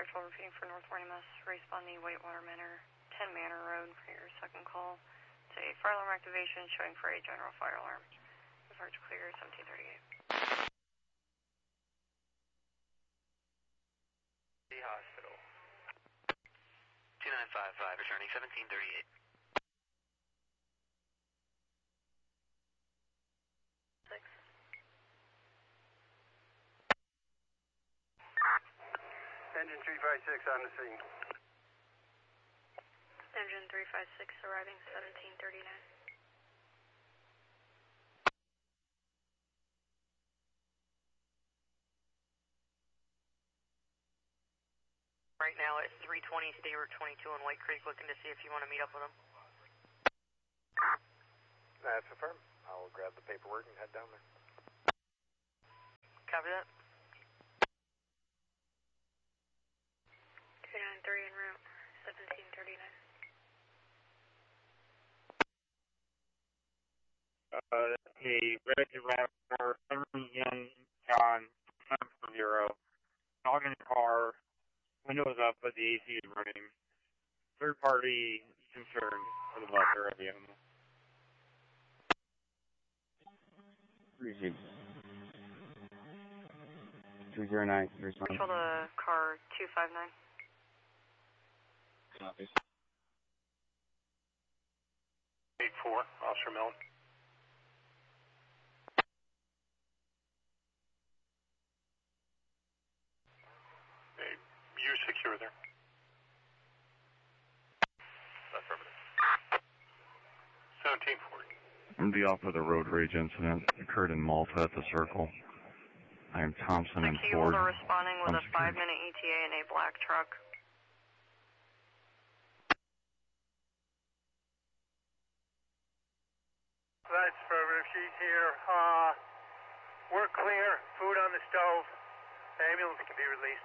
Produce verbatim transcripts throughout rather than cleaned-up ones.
Virtual repeating for North Warning Mess. Respond the Whitewater Manor, ten Manor Road for your second call. It's a fire alarm activation showing for a general fire alarm. Report to clear seventeen thirty-eight. The hospital. two nine five five, returning seventeen thirty-eight. Six. Engine three five six on the scene. Engine three five six arriving seventeen thirty-nine. Right now at three twenty State Route twenty-two on White Creek, looking to see if you want to meet up with them. That's affirmed. I will grab the paperwork and head down there. Copy that. two nine three en route, seventeen thirty-nine. Uh, a red Raptor, Henry Young, John, seven four zero. Dog in the car, windows up, but the A C is running. Third party concern for the welfare of the animal. Appreciate it. two zero nine, respond. Control the car two five nine. Copy. eight four, Officer Millen. Hey, you secure there. Affirmative. seventeen forty. I'm the off of the road rage incident occurred in Malta at the Circle. I am Thompson and The Ford. keyholder responding with a Unsecured. five minute E T A in a black truck. That's affirmative. She's here. Uh, we're clear. Food on the stove. Ambulance can be released.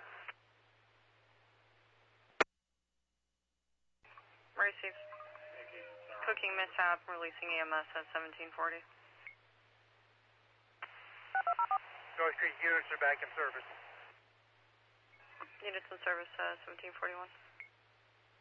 Received. Cooking mishap, releasing E M S at seventeen forty. North Street units are back in service. Units in service at seventeen forty-one.